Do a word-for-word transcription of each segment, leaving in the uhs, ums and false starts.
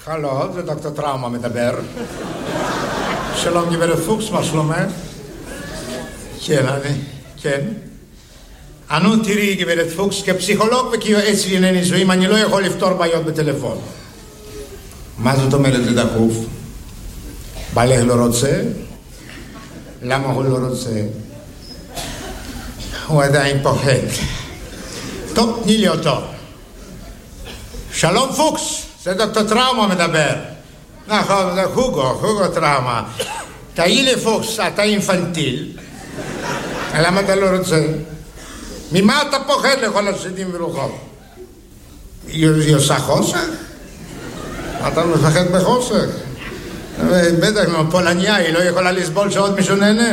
הלו, זה דוקטור טראומה מדבר. שלום גברת פוקס, מה שלומך? כן, אני, כן. אנו תראי גברת פוקס, כפסיכולוג וכיועץ לענייני נישואים, אני לא יכול לפתור בעיות בטלפון. מה זאת אומרת זה דחוף? בעלך לא רוצה? למה הוא לא רוצה? הוא עדיין פוחד. טוב, תני לי אותו. שלום פוקס, זה דוקטור טראומה מדבר. נכון, זה הוגו, הוגו טראומה. תהי לי פוקס, אתה אינפנטיל. למה אתה לא רוצה? ממה אתה פוחד לכל השדים ורוחות? היא עושה חושך? אתה מפחד בחושך? בטח, פולניה, היא לא יכולה לסבול שעוד מישהו נהנה.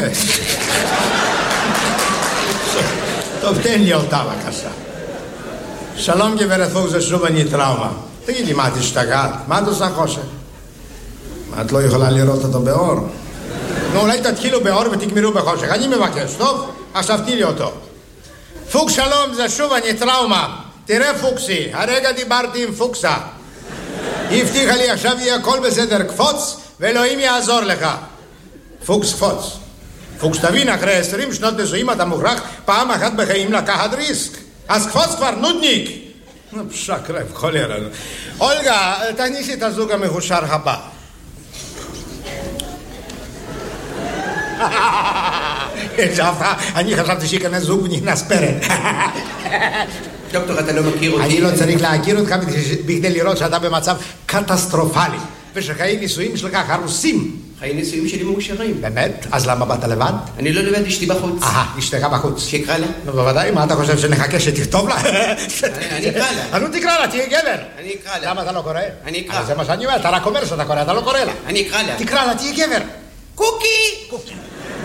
טוב, תן לי אותה בבקשה. שלום גברת פוקס, זה שוב אני טראומה. תגידי, מה את השתגעת? מה את עושה חושך? את לא יכולה לראות אותו באור? נו, אולי תתחילו באור ותגמרו בחושך. אני מבקש, טוב? עכשיו תני לי אותו. פוקס, שלום, זה שוב אני טראומה. תראה פוקסי, הרגע דיברתי עם פוקסה. היא הבטיחה לי, עכשיו יהיה הכל בסדר, קפוץ, ואלוהים יעזור לך. פוקס, קפוץ. פוקס, תבין, אחרי עשרים שנות נישואים אתה מוכרח פעם אחת בחיים לקחת ריסק. אז קפוץ כבר, נודניק. שקרב, כל ירנו. אולגה, תכניסי את הזוג המחושר הבא. אני חשבתי שיכנס זוג ונכנס פרד. דוקטור, אתה לא מכיר אותי? אני לא צריך להכיר אותך בכדי לראות שאתה במצב קטסטרופלי ושחיי נישואים שלך הרוסים. חיי נישואים שלי מאושרים. באמת? אז למה באת לבד? אני לא לבד, אשתי בחוץ. אהה, אשתך בחוץ. שיקרא לה? נו, בוודאי, מה אתה חושב שנחכה שתכתוב לה? אני אקרא לה. נו, תקרא לה, תהיה גבר. אני אקרא לה. למה אתה לא קורא? אני אקרא. זה מה שאני אומר, אתה רק אומר שאתה קורא, אתה לא קורא לה. אני אקרא לה. תקרא לה, תהיה גבר. קוקי! קוקי.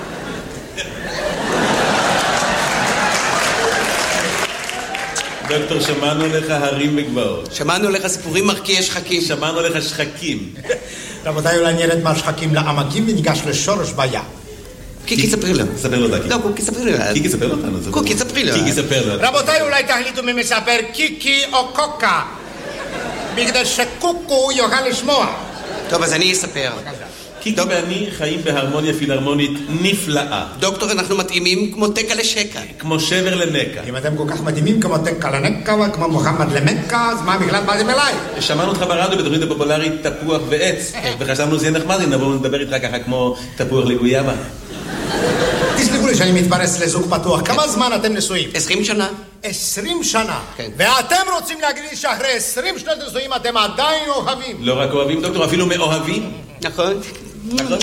דוקטור, שמענו לך הרים וגבעות. שמענו לך סיפורים מרקיעי שחקים. שמענו לך שחקים. רבותיי, אולי נרד מהשחקים לעמקים וניגש לשורש בעיה. קיקי, ספרי לו. ספר לו, דקי. לא, קוקי, ספרי לו. קיקי, ספר לו אותנו. קוקי, ספרי לו. קיקי, ספר לו. רבותיי, אולי תחליטו מי מספר קיקי או קוקה. בגלל שקוקו יוכל לשמוע. טוב, אז אני אספר. קיקי ואני חיים בהרמוניה פילהרמונית נפלאה. דוקטור, אנחנו מתאימים כמו תקה לשקה. כמו שבר למקה. אם אתם כל כך מדהימים כמו תקה לנקה וכמו מוחמד למקה, אז מה בכלל באתם אליי? שמענו אותך ברדיו בתוכנית הפופולרית תפוח ועץ, וחשבנו שזה נחמד אם נבוא לדבר איתך ככה כמו תפוח לגויאבה. תסלחו לי שאני מתפרס לזוג פתוח. כמה זמן אתם נשואים? עשרים שנה. עשרים שנה? כן. ואתם רוצים להגיד לי שאחרי עשרים שנות נשואים אתם עדיין אוהבים? לא רק אוהבים, דוקטור, אפילו מאוהבים. נכון. נכון.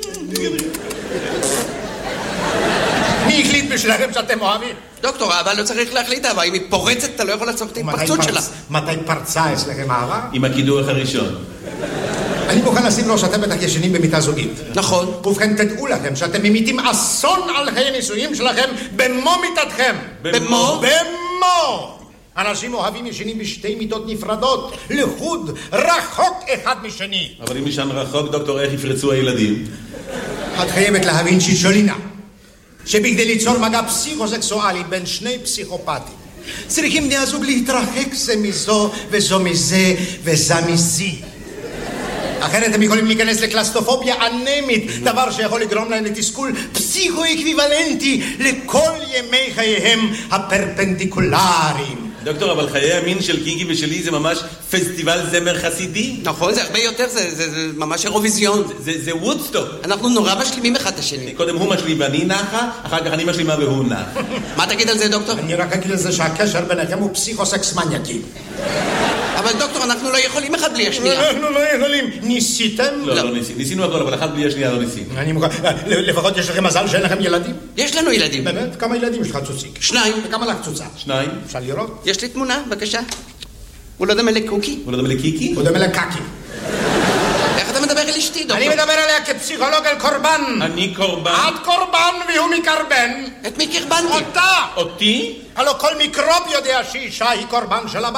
מי החליט בשבילכם שאתם אוהבים? דוקטור, האהבה לא צריך להחליט אהבה. אם היא פורצת, אתה לא יכול לעצור את ההתפרצות שלה. מתי פרצה אצלכם אהבה? עם הקידוח הראשון. אני מוכן לשים לו שאתם בטח ישנים במיטה זוגית. נכון. ובכן, תדעו לכם שאתם ממיתים אסון על חיי נישואים שלכם במו מיטתכם. במו? במו! אנשים אוהבים ישנים בשתי מיטות נפרדות, לחוד, רחוק אחד משני. אבל אם ישן רחוק, דוקטור, איך יפרצו הילדים? את חייבת להבין שישולינה, שבגדי ליצור מגע פסיכוסקסואלי בין שני פסיכופטים, צריכים בני הזוג להתרחק זה מזו וזו מזה וזה מזי. אחרת הם יכולים להיכנס לקלסטופוביה אנמית, דבר שיכול לגרום להם לתסכול פסיכו-אקוויוולנטי לכל ימי חייהם הפרפנדיקולריים. דוקטור, אבל חיי המין של קיקי ושלי זה ממש פסטיבל זמר חסידי. נכון, זה הרבה יותר, זה, זה, זה ממש אירוויזיון. זה, זה, זה וודסטוק. אנחנו נורא משלימים אחד את השני. קודם הוא משלים ואני נחה, אחר כך אני משלימה והוא נח. מה תגיד על זה, דוקטור? אני רק אגיד לזה שהקשר ביניכם הוא פסיכוסקס מניאקי. אבל דוקטור, אנחנו לא יכולים אחד בלי השנייה. אנחנו לא יכולים. ניסיתם? לא, לא ניסינו. ניסינו הכל, אבל אחד בלי השנייה לא ניסינו. אני מוכן. לפחות יש לכם מזל שאין לכם ילדים? יש לנו ילדים. באמת? כמה ילדים יש לך צוציק? שניים. וכמה לך צוצה? שניים. אפשר לראות? יש לי תמונה, בבקשה. הוא לא דומה לקוקי? הוא לא דומה לקיקי? הוא דומה לקקי. איך אתה מדבר אל אשתי, דוקטור? אני מדבר עליה כפסיכולוג על קורבן. אני קורבן. את קורבן והוא מקרבן. את מי קרבנתי? אותה. אותי? הלוא כל מיקרוב יודע שאישה היא קורבן של הבעל.